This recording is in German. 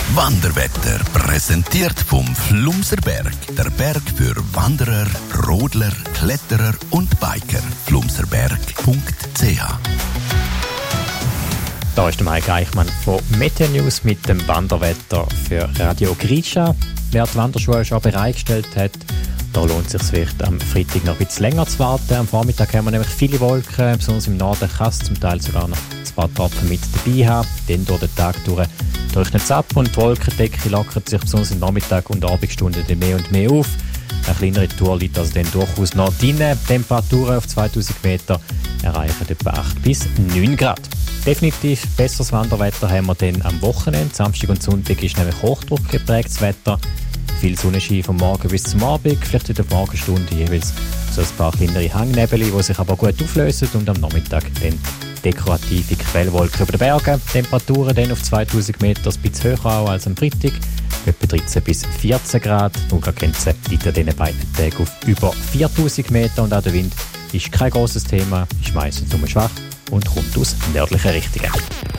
Wanderwetter präsentiert vom Flumserberg. Der Berg für Wanderer, Rodler, Kletterer und Biker. flumserberg.ch. Da ist der Mike Eichmann von Meteo News mit dem Wanderwetter für Radio Grisha. Wer die Wanderschuhe schon bereitgestellt hat, da lohnt es sich vielleicht am Freitag noch ein bisschen länger zu warten. Am Vormittag haben wir nämlich viele Wolken, besonders im Norden kann es zum Teil sogar noch ein paar Tropfen mit dabei haben. Dann durch den Tag trocknet es ab und die Wolkendecke lockert sich besonders im Nachmittag und Abendstunden mehr und mehr auf. Eine kleinere Tour liegt also dann durchaus noch drin. Temperaturen auf 2000 Meter erreichen etwa 8 bis 9 Grad. Definitiv besseres Wanderwetter haben wir dann am Wochenende. Samstag und Sonntag ist nämlich Hochdruck geprägtes Wetter. Viel Sonnenschein vom Morgen bis zum Abend, vielleicht in der Morgenstunde jeweils so ein paar kleinere Hangnebel, die sich aber gut auflösen und am Nachmittag dann dekorative Quellwolken über den Bergen. Temperaturen dann auf 2000 Meter ein bisschen höher auch als am Freitag, etwa 13 bis 14 Grad. Die Nullergrenze liegt an diesen beiden Tagen auf über 4000 Meter und auch der Wind ist kein grosses Thema, ist meistens nur schwach und kommt aus nördlichen Richtungen.